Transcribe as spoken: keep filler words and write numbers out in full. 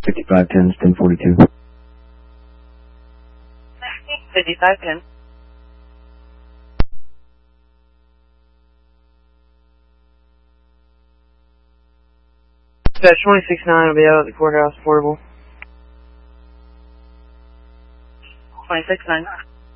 fifty-five ten, ten forty-two. fifty-five ten. Dispatch twenty-six nine will be out at the courthouse portable. twenty-six nine.